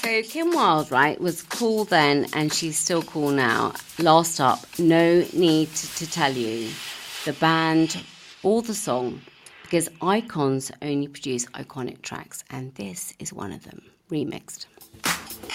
So Kim Wilde, right, was cool then and she's still cool now. Last up, no need to tell you the band or the song, because icons only produce iconic tracks, and this is one of them, remixed.